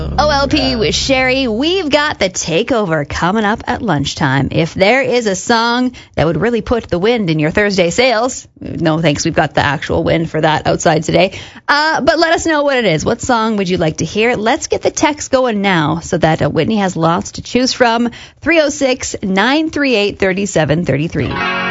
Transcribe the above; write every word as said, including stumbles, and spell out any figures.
O L P with Sherry. We've got the takeover coming up at lunchtime. If there is a song that would really put the wind in your Thursday sails, no thanks, we've got the actual wind for that outside today. Uh, but let us know what it is. What song would you like to hear? Let's get the text going now so that uh, Whitney has lots to choose from. three oh six, nine three eight, three seven three three.